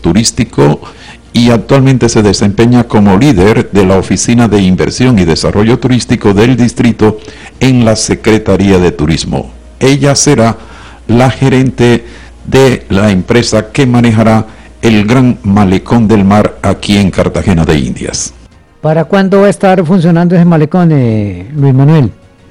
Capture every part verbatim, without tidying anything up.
turístico y actualmente se desempeña como líder de la Oficina de Inversión y Desarrollo Turístico del distrito en la Secretaría de Turismo. Ella será la gerente de la empresa que manejará el Gran Malecón del Mar aquí en Cartagena de Indias. ¿Para cuándo va a estar funcionando ese malecón, eh, Luis Manuel?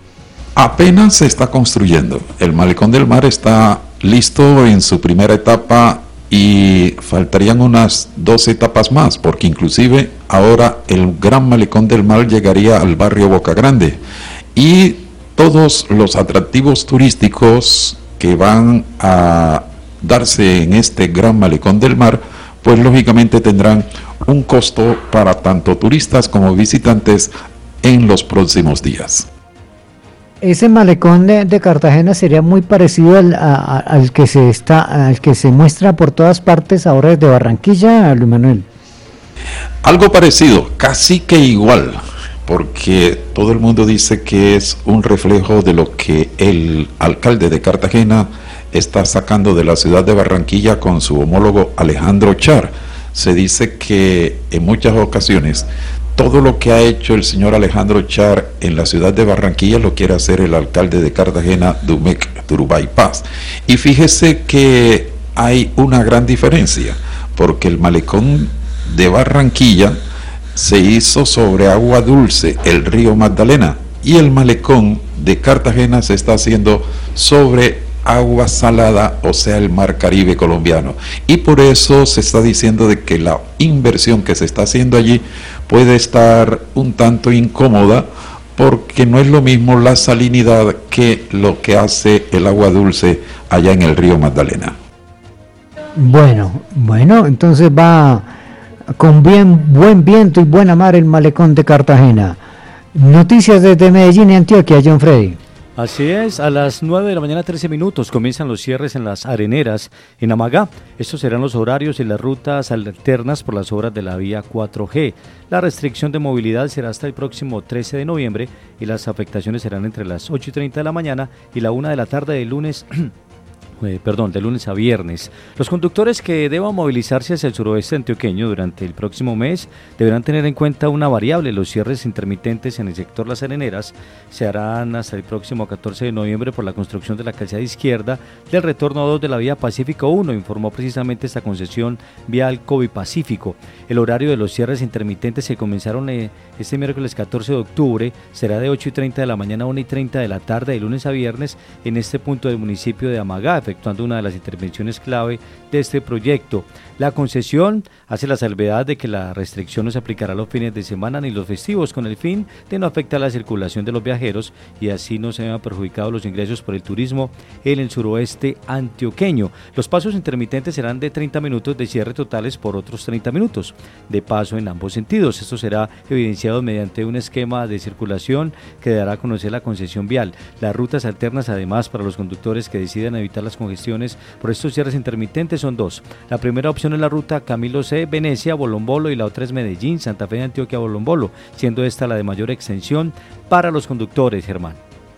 Apenas se está construyendo. El Malecón del Mar está listo en su primera etapa y faltarían unas dos etapas más, porque inclusive ahora el Gran Malecón del Mar llegaría al barrio Boca Grande y todos los atractivos turísticos que van a darse en este Gran Malecón del Mar, pues lógicamente tendrán un costo para tanto turistas como visitantes en los próximos días. Ese malecón de, de Cartagena sería muy parecido al, a, al que se está, al que se muestra por todas partes ahora desde Barranquilla, Luis Manuel. Algo parecido, casi que igual, porque todo el mundo dice que es un reflejo de lo que el alcalde de Cartagena está sacando de la ciudad de Barranquilla con su homólogo Alejandro Char. Se dice que en muchas ocasiones todo lo que ha hecho el señor Alejandro Char en la ciudad de Barranquilla lo quiere hacer el alcalde de Cartagena, Dumec Turbay Paz. Y fíjese que hay una gran diferencia, porque el malecón de Barranquilla se hizo sobre agua dulce, el río Magdalena, y el malecón de Cartagena se está haciendo sobre agua salada, o sea, el mar Caribe colombiano. Y por eso se está diciendo de que la inversión que se está haciendo allí puede estar un tanto incómoda, porque no es lo mismo la salinidad que lo que hace el agua dulce allá en el río Magdalena. Bueno, bueno, entonces va con bien buen viento y buena mar el malecón de Cartagena. Noticias desde Medellín y Antioquia, John Freddy. Así es, a las nueve de la mañana, trece minutos, comienzan los cierres en las areneras en Amagá. Estos serán los horarios y las rutas alternas por las obras de la vía cuatro G. La restricción de movilidad será hasta el próximo trece de noviembre y las afectaciones serán entre las ocho y treinta de la mañana y la una de la tarde del lunes Eh, perdón, de lunes a viernes. Los conductores que deban movilizarse hacia el suroeste antioqueño durante el próximo mes deberán tener en cuenta una variable. Los cierres intermitentes en el sector Las Areneras se harán hasta el próximo catorce de noviembre por la construcción de la calzada izquierda del retorno dos de la vía Pacífico uno, informó precisamente esta concesión vial COVID Pacífico. El horario de los cierres intermitentes que comenzaron eh, este miércoles catorce de octubre será de ocho y treinta de la mañana a una y treinta de la tarde de lunes a viernes en este punto del municipio de Amagá, efectuando una de las intervenciones clave de este proyecto. La concesión hace la salvedad de que la restricción no se aplicará los fines de semana ni los festivos, con el fin de no afectar la circulación de los viajeros y así no se vean perjudicados los ingresos por el turismo en el suroeste antioqueño. Los pasos intermitentes serán de treinta minutos de cierre totales por otros treinta minutos de paso en ambos sentidos. Esto será evidenciado mediante un esquema de circulación que dará a conocer la concesión vial. Las rutas alternas, además, para los conductores que decidan evitar las congestiones por estos cierres intermitentes son dos. La primera opción es la ruta Camilo C, Venecia, Bolombolo, y la otra es Medellín, Santa Fe de Antioquia, Bolombolo, siendo esta la de mayor extensión para los conductores, Germán.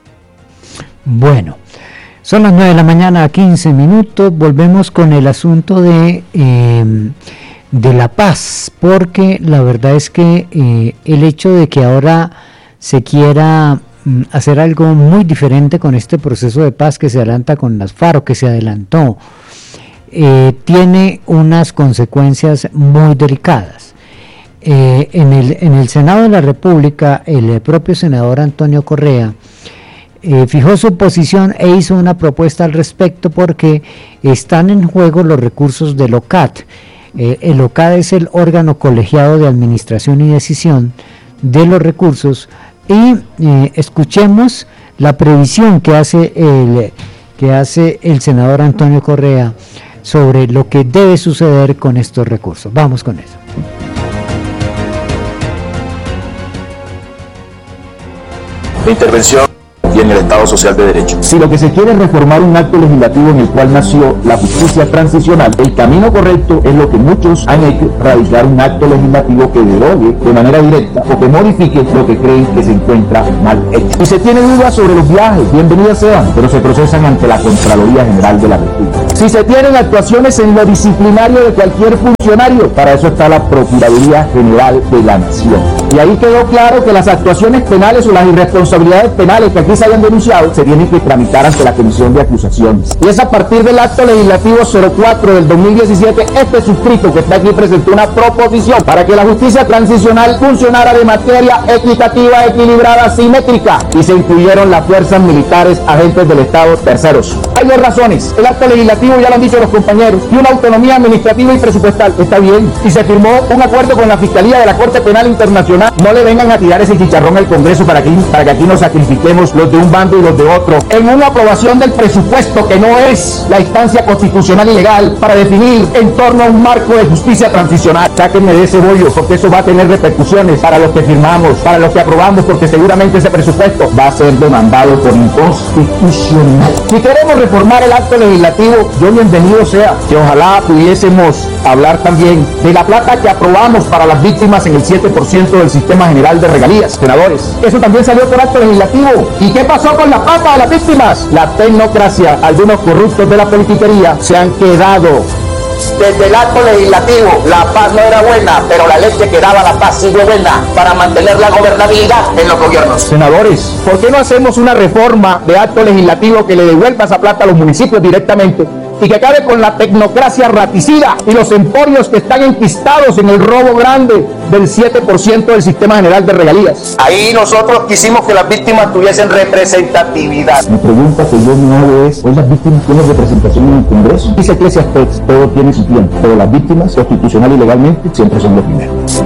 Bueno, son las nueve de la mañana, quince minutos, volvemos con el asunto de, eh, de La Paz, porque la verdad es que eh, el hecho de que ahora se quiera hacer algo muy diferente con este proceso de paz que se adelanta con las FARC, que se adelantó, eh, tiene unas consecuencias muy delicadas. Eh, en, el, en el Senado de la República, el propio senador Antonio Correa eh, fijó su posición e hizo una propuesta al respecto porque están en juego los recursos del O C A D. Eh, el O C A D es el órgano colegiado de administración y decisión de los recursos. Y eh, escuchemos la previsión que hace el que hace el senador Antonio Correa sobre lo que debe suceder con estos recursos. Vamos con eso. La intervención y en el Estado Social de Derecho. Si lo que se quiere es reformar un acto legislativo en el cual nació la justicia transicional, el camino correcto es lo que muchos han hecho, radicar un acto legislativo que derogue de manera directa o que modifique lo que creen que se encuentra mal hecho. Si se tiene dudas sobre los viajes, bienvenidas sean, pero se procesan ante la Contraloría General de la República. Si se tienen actuaciones en lo disciplinario de cualquier funcionario, para eso está la Procuraduría General de la Nación. Y ahí quedó claro que las actuaciones penales o las irresponsabilidades penales que aquí se hayan denunciado se tienen que tramitar ante la Comisión de Acusaciones. Y es a partir del acto legislativo cero cuatro del dos mil diecisiete, este suscrito que está aquí presentó una proposición para que la justicia transicional funcionara de materia equitativa, equilibrada, simétrica, y se incluyeron las fuerzas militares, agentes del Estado, terceros. Hay dos razones. El acto legislativo, ya lo han dicho los compañeros, y una autonomía administrativa y presupuestal. Está bien. Y se firmó un acuerdo con la Fiscalía de la Corte Penal Internacional. No le vengan a tirar ese chicharrón al Congreso para que, para que aquí nos sacrifiquemos los de un bando y los de otro en una aprobación del presupuesto que no es la instancia constitucional y legal para definir en torno a un marco de justicia transicional. Sáquenme de ese bollo, porque eso va a tener repercusiones para los que firmamos, para los que aprobamos, porque seguramente ese presupuesto va a ser demandado por inconstitucional. Si queremos reformar el acto legislativo, yo bienvenido sea, que ojalá pudiésemos hablar también de la plata que aprobamos para las víctimas en el siete por ciento del Sistema General de Regalías, senadores. Eso también salió por acto legislativo. ¿Y qué pasó con la plata de las víctimas? La tecnocracia, algunos corruptos de la politiquería se han quedado. Desde el acto legislativo, la paz no era buena, pero la leche que daba la paz sí fue buena para mantener la gobernabilidad en los gobiernos. Senadores, ¿por qué no hacemos una reforma de acto legislativo que le devuelva esa plata a los municipios directamente y que acabe con la tecnocracia raticida y los emporios que están enquistados en el robo grande del siete por ciento del Sistema General de Regalías? Ahí nosotros quisimos que las víctimas tuviesen representatividad. Mi pregunta que yo me hago es, ¿hoy las víctimas tienen representación en el Congreso? Dice Eclesiastés, todo tiene su tiempo, pero las víctimas, constitucional y legalmente, siempre son los primeros.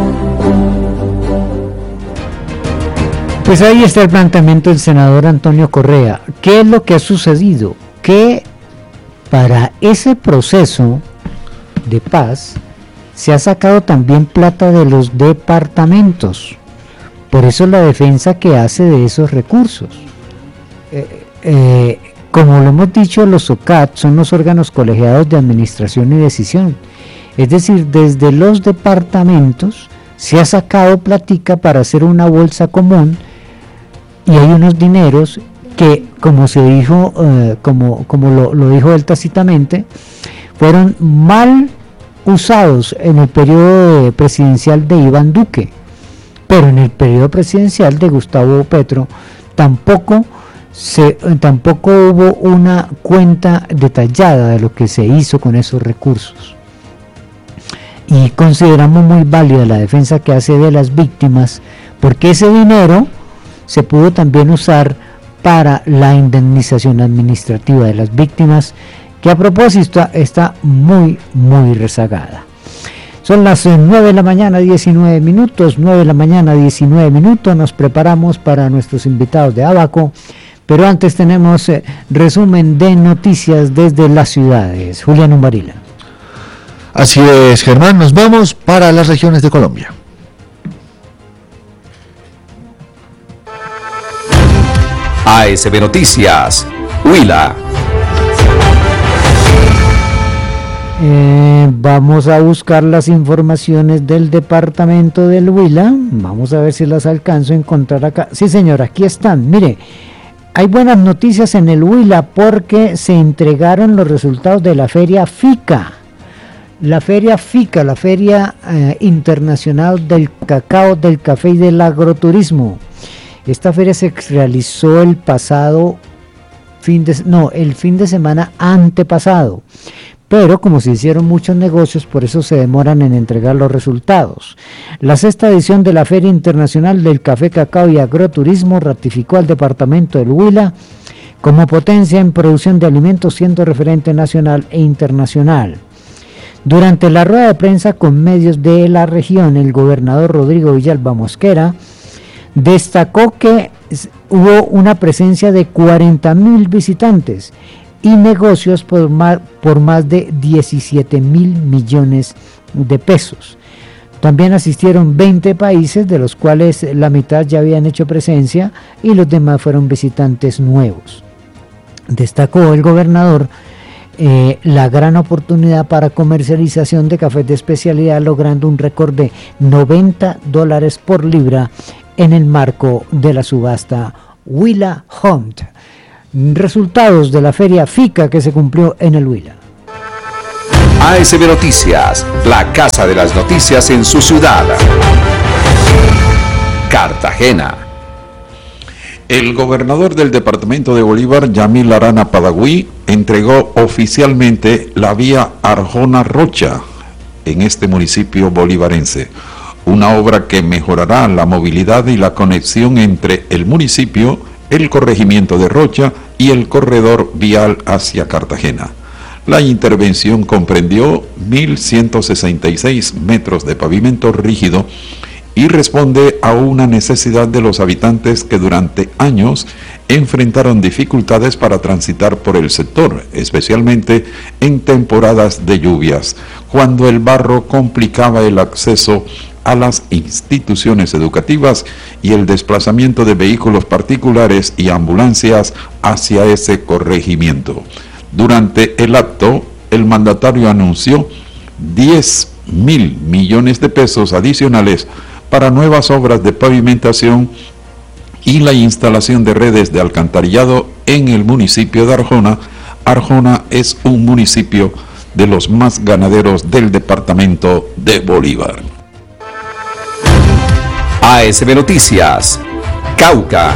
Pues ahí está el planteamiento del senador Antonio Correa. ¿Qué es lo que ha sucedido? Que para ese proceso de paz se ha sacado también plata de los departamentos. Por eso la defensa que hace de esos recursos. Eh, eh, como lo hemos dicho, los O C A T son los órganos colegiados de administración y decisión. Es decir, desde los departamentos se ha sacado platica para hacer una bolsa común y hay unos dineros que, como se dijo, eh, como, como lo, lo dijo él tácitamente, fueron mal usados en el periodo presidencial de Iván Duque, pero en el periodo presidencial de Gustavo Petro tampoco se, tampoco hubo una cuenta detallada de lo que se hizo con esos recursos. Y consideramos muy válida la defensa que hace de las víctimas, porque ese dinero se pudo también usar para la indemnización administrativa de las víctimas, que a propósito está muy, muy rezagada. Son las nueve de la mañana, diecinueve minutos, nueve de la mañana, diecinueve minutos, nos preparamos para nuestros invitados de Abaco, pero antes tenemos eh, resumen de noticias desde las ciudades. Julián Umbarila. Así es, Germán, nos vamos para las regiones de Colombia. A S B Noticias, Huila. Eh, vamos a buscar las informaciones del departamento del Huila. Vamos a ver si las alcanzo a encontrar acá. Sí, señor, aquí están. Mire, hay buenas noticias en el Huila porque se entregaron los resultados de la feria FICA. La feria FICA, la Feria eh, Internacional del Cacao, del Café y del Agroturismo. Esta feria se realizó el pasado fin de, no, el fin de semana antepasado, pero como se hicieron muchos negocios, por eso se demoran en entregar los resultados. La sexta edición de la Feria Internacional del Café, Cacao y Agroturismo ratificó al departamento del Huila como potencia en producción de alimentos, siendo referente nacional e internacional. Durante la rueda de prensa con medios de la región, el gobernador Rodrigo Villalba Mosquera destacó que hubo una presencia de cuarenta mil visitantes y negocios por más, por más de diecisiete mil millones de pesos. También asistieron veinte países, de los cuales la mitad ya habían hecho presencia y los demás fueron visitantes nuevos. Destacó el gobernador eh, la gran oportunidad para comercialización de cafés de especialidad, logrando un récord de noventa dólares por libra en el marco de la subasta Huila Hunt. Resultados de la feria FICA que se cumplió en el Huila. A S B Noticias, la casa de las noticias en su ciudad. Cartagena. El gobernador del departamento de Bolívar, Yamil Arana Padagüí, entregó oficialmente la vía Arjona-Rocha en este municipio bolivarense, una obra que mejorará la movilidad y la conexión entre el municipio, el corregimiento de Rocha y el corredor vial hacia Cartagena. La intervención comprendió mil ciento sesenta y seis metros de pavimento rígido y responde a una necesidad de los habitantes que durante años enfrentaron dificultades para transitar por el sector, especialmente en temporadas de lluvias, cuando el barro complicaba el acceso a las instituciones educativas y el desplazamiento de vehículos particulares y ambulancias hacia ese corregimiento. Durante el acto, el mandatario anunció diez mil millones de pesos adicionales para nuevas obras de pavimentación y la instalación de redes de alcantarillado en el municipio de Arjona. Arjona es un municipio de los más ganaderos del departamento de Bolívar. A S B Noticias, Cauca.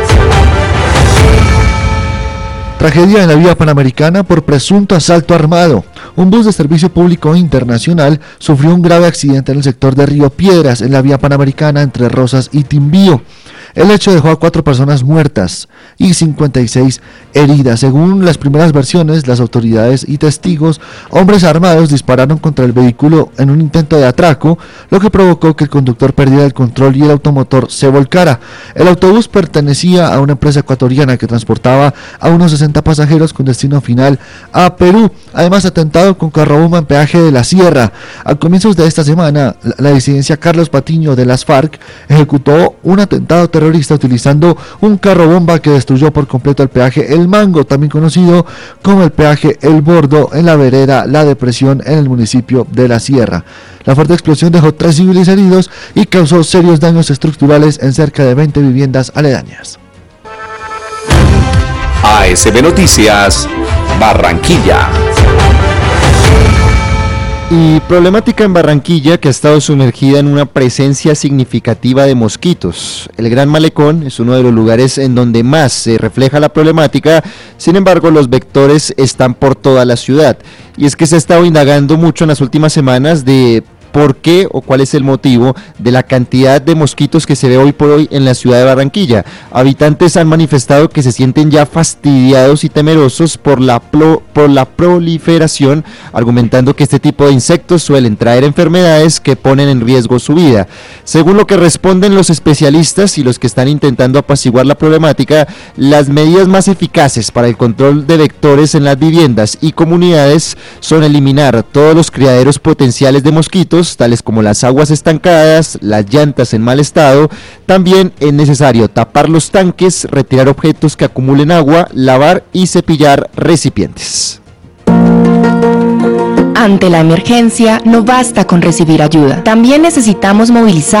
Tragedia en la vía panamericana por presunto asalto armado. Un bus de servicio público internacional sufrió un grave accidente en el sector de Río Piedras, en la vía panamericana entre Rosas y Timbío. El hecho dejó a cuatro personas muertas y cincuenta y seis heridas. Según las primeras versiones, las autoridades y testigos, hombres armados dispararon contra el vehículo en un intento de atraco, lo que provocó que el conductor perdiera el control y el automotor se volcara. El autobús pertenecía a una empresa ecuatoriana que transportaba a unos sesenta pasajeros con destino final a Perú. Además, atentado con carrobomba en peaje de la Sierra. A comienzos de esta semana, la, la disidencia Carlos Patiño de las FARC ejecutó un atentado terrorista utilizando un carro bomba que destruyó por completo el peaje El Mango, también conocido como el peaje El Bordo, en la vereda La Depresión en el municipio de La Sierra. La fuerte explosión dejó tres civiles heridos y causó serios daños estructurales en cerca de veinte viviendas aledañas. A S B Noticias, Barranquilla. Y problemática en Barranquilla, que ha estado sumergida en una presencia significativa de mosquitos. El Gran Malecón es uno de los lugares en donde más se refleja la problemática, sin embargo los vectores están por toda la ciudad. Y es que se ha estado indagando mucho en las últimas semanas de por qué o cuál es el motivo de la cantidad de mosquitos que se ve hoy por hoy en la ciudad de Barranquilla. Habitantes han manifestado que se sienten ya fastidiados y temerosos por la, pro, por la proliferación, argumentando que este tipo de insectos suelen traer enfermedades que ponen en riesgo su vida. Según lo que responden los especialistas y los que están intentando apaciguar la problemática, las medidas más eficaces para el control de vectores en las viviendas y comunidades son eliminar todos los criaderos potenciales de mosquitos, tales como las aguas estancadas, las llantas en mal estado. También es necesario tapar los tanques, retirar objetos que acumulen agua, lavar y cepillar recipientes. Ante la emergencia, no basta con recibir ayuda. También necesitamos movilizar